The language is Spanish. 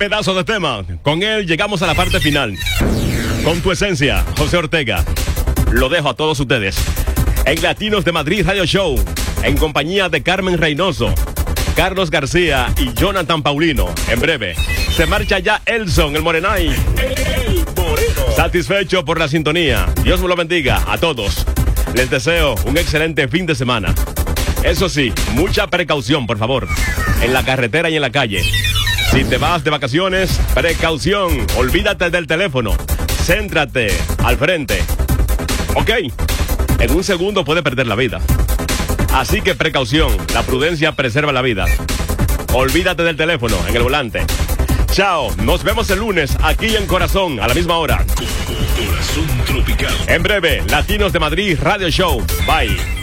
pedazo de tema. Con él llegamos a la parte final. Con tu esencia, José Ortega. Lo dejo a todos ustedes. En Latinos de Madrid Radio Show, en compañía de Carmen Reynoso, Carlos García y Jonathan Paulino. En breve, se marcha ya Elson, el Morenay. Satisfecho por la sintonía. Dios me lo bendiga a todos. Les deseo un excelente fin de semana. Eso sí, mucha precaución, por favor, en la carretera y en la calle. Si te vas de vacaciones, precaución. Olvídate del teléfono. Céntrate al frente. Ok, en un segundo puede perder la vida. Así que precaución. La prudencia preserva la vida. Olvídate del teléfono en el volante. Chao, nos vemos el lunes aquí en Corazón a la misma hora. Corazón Tropical. En breve, Latinos de Madrid Radio Show. Bye.